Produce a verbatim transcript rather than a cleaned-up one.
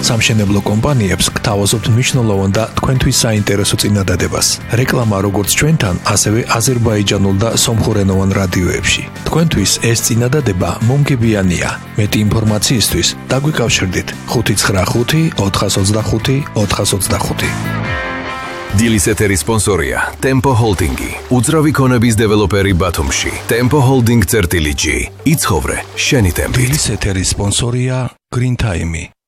სამშენებლო კომპანიებს გთავაზობთ მნიშვნელოვან და თქვენთვის საინტერესო წინადადებას. რეკლამა როგორც ჩვენთან, ასევე აზერბაიჯანულ და სომხურენოვან რადიოებში. თქვენთვის ეს წინადადება მომგებიანია. მეტი ინფორმაციისთვის დაგვიკავშირდით ხუთი ცხრა ხუთი ოთხას ოცდახუთი ოთხას ოცდახუთი. დილის ეთერის სპონსორია Tempo Holding-ი, უძრავი ქონების დეველოპერი ბათუმში. Tempo Holding წერტილი G. იცხოვრე შენი ტემპით. დილის ეთერის სპონსორია Green Time-ი,